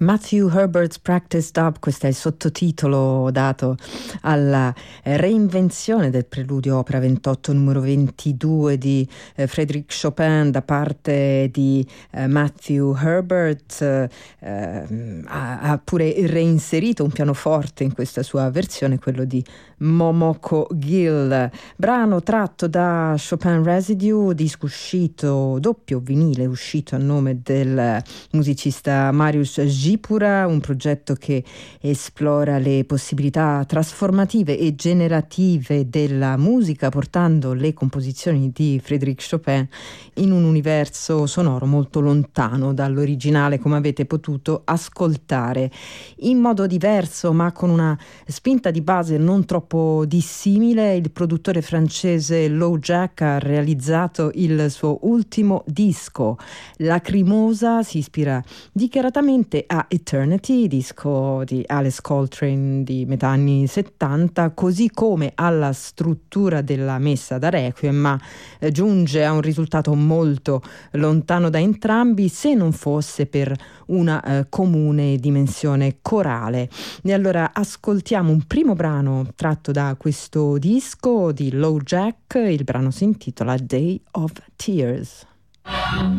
Matthew Herbert's Practice Dub, questo è il sottotitolo dato alla reinvenzione del preludio opera 28 numero 22 di Frédéric Chopin da parte di Matthew Herbert. Ha pure reinserito un pianoforte in questa sua versione, quello di Momoko Gill, brano tratto da Chopin Residue, disco uscito, doppio vinile uscito a nome del musicista Mariusz Gipura, un progetto che esplora le possibilità trasformative e generative della musica, portando le composizioni di Frédéric Chopin in un universo sonoro molto lontano dall'originale, come avete potuto ascoltare, in modo diverso ma con una spinta di base non troppo dissimile. Il produttore francese LoJack ha realizzato il suo ultimo disco. Lacrimosa si ispira dichiaratamente a Eternity, disco di Alice Coltrane di metà anni 70, così come alla struttura della messa da Requiem, ma giunge a un risultato molto lontano da entrambi, se non fosse per una comune dimensione corale. E allora ascoltiamo un primo brano tratto da questo disco di LoJack. Il brano si intitola Day of Tears.